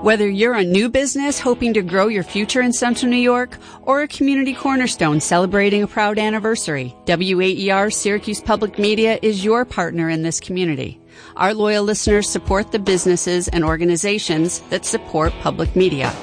Whether you're a new business hoping to grow your future in Central New York or a community cornerstone celebrating a proud anniversary, WAER Syracuse Public Media is your partner in this community. Our loyal listeners support the businesses and organizations that support public media.